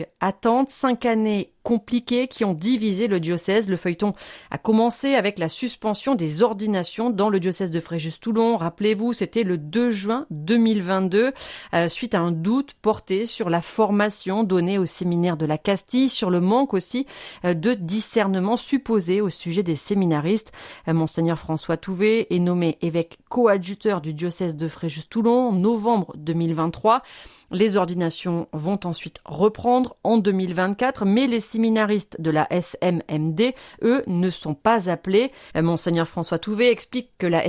Attente, 5 années compliquées qui ont divisé le diocèse. Le feuilleton a commencé avec la suspension des ordinations dans le diocèse de Fréjus-Toulon. Rappelez-vous, c'était le 2 juin 2022, suite à un doute porté sur la formation donnée au séminaire de la Castille, sur le manque aussi de discernement supposé au sujet des séminaristes. Monseigneur François Touvet est nommé évêque coadjuteur du diocèse de Fréjus-Toulon en novembre 2023. Les ordinations vont ensuite reprendre en 2024, mais les séminaristes de la SMMD, eux, ne sont pas appelés. Monseigneur François Touvet explique que la